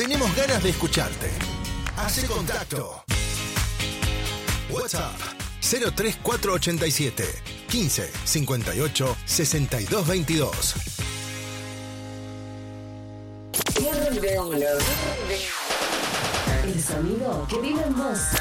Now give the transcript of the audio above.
tenemos ganas de escucharte. Hace contacto. WhatsApp 03487 15 58 62 22. El sonido que vive en vos.